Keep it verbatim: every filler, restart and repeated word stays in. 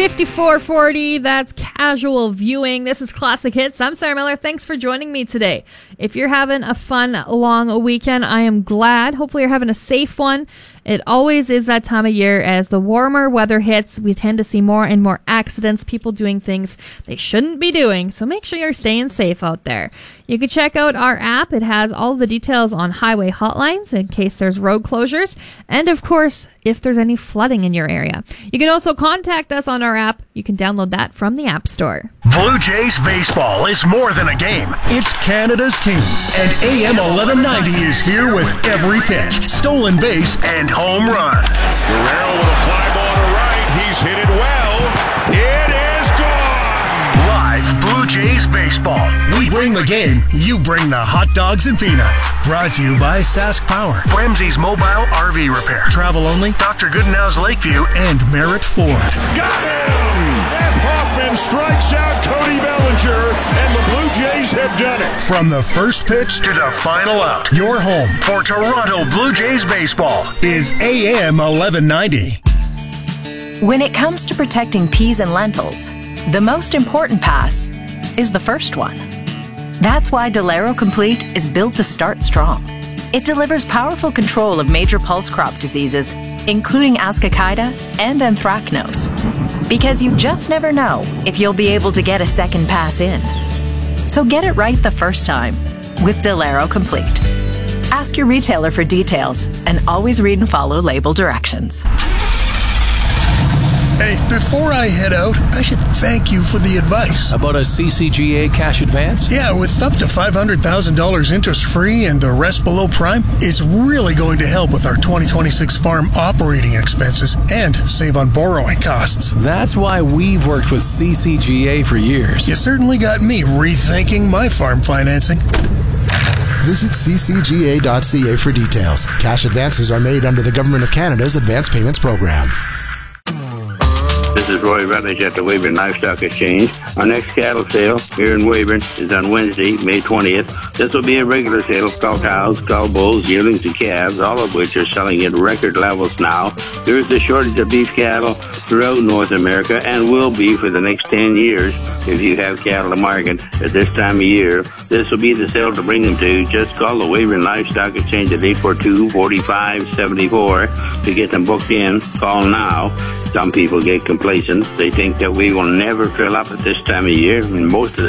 fifty-four forty, that's Casual Viewing. This is Classic Hits. I'm Sarah Miller. Thanks for joining me today. If you're having a fun, long weekend, I am glad. Hopefully you're having a safe one. It always is that time of year. As the warmer weather hits, we tend to see more and more accidents, people doing things they shouldn't be doing. So make sure you're staying safe out there. You can check out our app. It has all the details on highway hotlines in case there's road closures. And of course, if there's any flooding in your area. You can also contact us on our app. You can download that from the App Store. Blue Jays baseball is more than a game. It's Canada's team. And A M eleven ninety is here with every pitch, stolen base, and home run. Guerrero with a fly ball to right. He's hit it well. It is gone. Live Blue Jays baseball. We bring the game. You bring the hot dogs and peanuts. Brought to you by Sask Power, Ramsey's Mobile R V Repair, Travel Only, Doctor Goodenow's Lakeview, and Merritt Ford. Got him! F. Hoffman strikes out Cody Bellinger, and the Blue Jays have done it. From the first pitch to the final out, your home for Toronto Blue Jays baseball is A M eleven ninety. When it comes to protecting peas and lentils, the most important pass is the first one. That's why Delero Complete is built to start strong. It delivers powerful control of major pulse crop diseases, including Ascochyta and Anthracnose. Because you just never know if you'll be able to get a second pass in. So get it right the first time with Delero Complete. Ask your retailer for details and always read and follow label directions. Hey, before I head out, I should thank you for the advice. About a C C G A cash advance? Yeah, with up to five hundred thousand dollars interest-free and the rest below prime, it's really going to help with our twenty twenty-six farm operating expenses and save on borrowing costs. That's why we've worked with C C G A for years. You certainly got me rethinking my farm financing. Visit c c g a dot c a for details. Cash advances are made under the Government of Canada's Advance Payments Program. This is Roy Rutledge at the Weyburn Livestock Exchange. Our next cattle sale here in Weyburn is on Wednesday, May twentieth. This will be a regular sale of cow cows, cow bulls, yearlings, and calves, all of which are selling at record levels now. There is a shortage of beef cattle throughout North America and will be for the next ten years if you have cattle to market at this time of year. This will be the sale to bring them to. Just call the Weyburn Livestock Exchange at eight four two, four five seven four to get them booked in. Call now. Some people get complacent. They think that we will never fill up at this time of year, and most of the